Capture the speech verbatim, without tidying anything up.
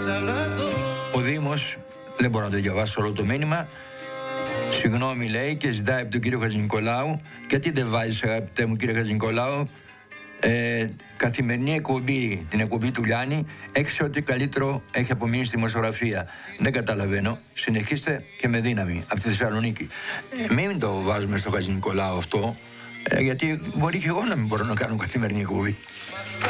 Ο Δήμος, δεν μπορώ να το διαβάσω όλο το μήνυμα, συγγνώμη λέει και ζητάει από τον κύριο Χατζηνικολάου, γιατί δεν βάζεις, αγαπητέ μου κύριε Χατζηνικολάου, ε, καθημερινή εκπομπή, την εκπομπή του Λιάννη, έξω ότι καλύτερο έχει απομείνει στη δημοσιογραφία. Δεν καταλαβαίνω. Συνεχίστε και με δύναμη από τη Θεσσαλονίκη. Ε, μην το βάζουμε στο Χατζηνικολάου αυτό, ε, γιατί μπορεί και εγώ να μην μπορώ να κάνω καθημερινή εκπομπή.